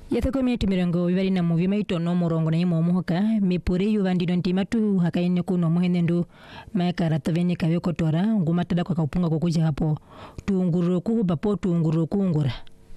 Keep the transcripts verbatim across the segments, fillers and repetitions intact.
Yathako mieti mirongo ibari na muvi maito no murongo na yimo muhoka mipuri yuvandino ntimatu hakaine kuno muhenendu maekara taveni kaveko tora ngumatada kwa kaupunga kukuja hapo tuunguru kuhubapo tuunguru kuungura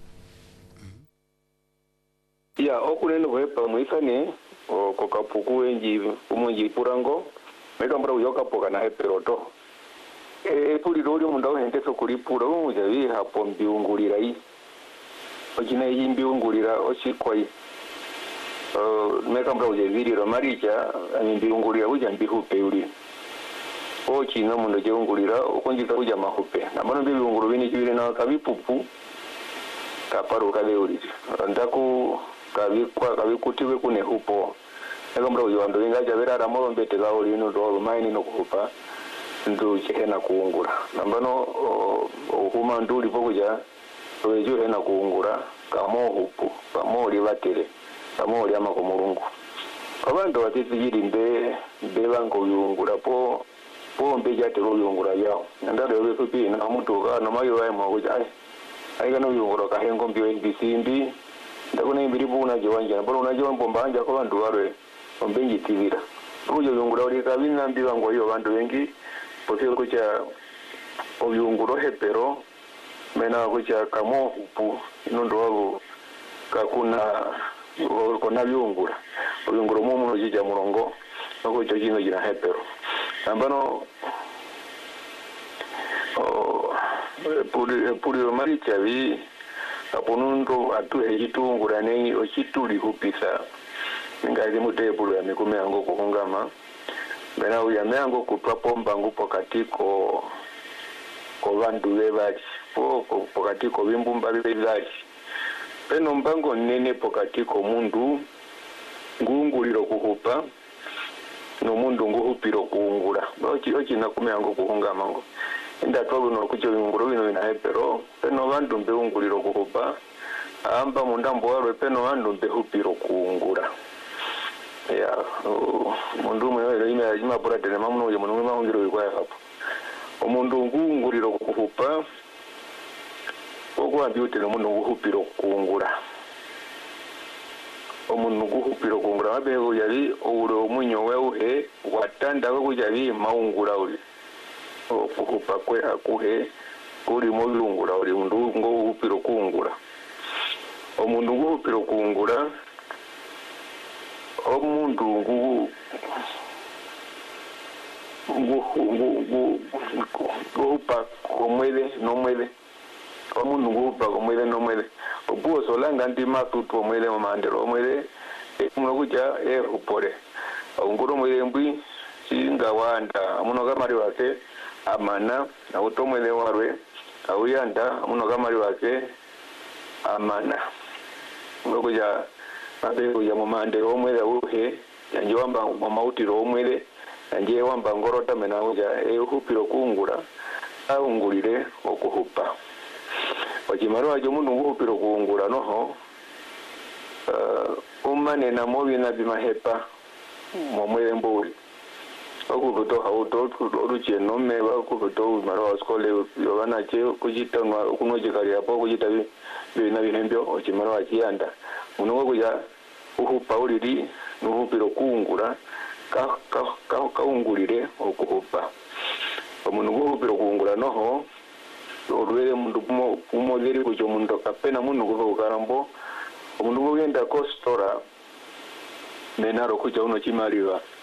ya okunene kwepa mwifane kokapuku wenji umunji purango meka mbura uyoka poka na heperoto e puli roli mundawo henteso kulipura umuja vi hapo mbiungulira hii ojina hii mbiungulira ochikwai uh, meka mbura uja viriro maricha mbiungulira uja mbihupe uli ochina mundo jeungulira ukonjika uja mahupe namano mbiungulu vini chivile na kavipupu kaparu kale uli ndaku kavikwa kavikutiwe kune hupo ekambra uyo ando ingaja verara mo mbete gawo lino do maini no kuhupa ndu chena kuungura nambano huma nduli pokuja wejo hena kuungura kamo hupu kamo livatele kamo lyama ko mulungu abantu batizigiri mbe mbe bango yungura po po mbe jate ro yungura yao ndalo yobe fupi na mutu ka no mayo wa mo kuja ai ai kana yungura ka hengo mbi bisimbi ndakuna imbiri buna jwanje na bolo najo mbomba anja ko bantu warwe ombengi tivira ujo yungura uri kabina mbiwa ngo yo bantu wengi poseo kucha oyunguro hepero mena kucha kamo hupu inondo wabo kakuna kona yungura oyunguro mumu no jija murongo ko cho jino jina hepero ambano o puri puri maricha vi aponundo atu hejitungura nei ochituli hupisa ngazi mutebulu ya mikume yangu kukungama mena uya meango kutwa pomba ngupo katiko ko vandu bebali po pokatiko bimbumba bebali peno mbango nene pokatiko mundu ngunguliro kuhupa no mundu nguhupiro kuungula ochi ochi nakume yangu kukungama ngo inda twabu no kucho nguro bino bina hepero peno vandu mbeunguliro kuhupa amba mundambo warwe peno vandu mbehupiro kuungula ya mundu mwe ina ima pora tene mamuno ye mundu mahungiro kwa hapo omundu ngunguriro kuhupa ogwa byutene mundu nguhupiro kuungura omundu nguhupiro kuungura abe yali uro munyo wewe watanda we kujali maungura uli okuhupa kwe akuhe kuri mulungura uli mundu nguhupiro kuungura omundu nguhupiro kuungura omundu ngu ngu ngu ngupa komwele nomwele omundu ngupa komwele nomwele obuo solanga ndi matutu omwele mamandero omwele muno kuja e upore ongoro mwele mbwi singa wanda amuno kamari wake amana na utomwele warwe auyanda amuno kamari wake amana ngokuja abe ya mamandero omwele uhe yanje wamba mamautiro omwele yanje wamba ngorota mena uja e hupiro kuungura aungulire okuhupa wakimaro ajo mundu nguhupiro kuungura noho uh, umane na mobi na bimahepa momwele mbuli okuvuto hauto oruche nome bakuvuto maro askole yobana che kujita kunoje kali hapo kujita bi na bihembyo okimaro akiyanda munongo kuja uhupa uliri nuhupiro kuungura ka ka ka kaungulire okuhupa omuntu nguhupiro kuungura noho olwere mundu kumo kumogeri kujo mundu kapena mundu kukarambo omuntu ngenda ko stora menaro kuja uno chimaliwa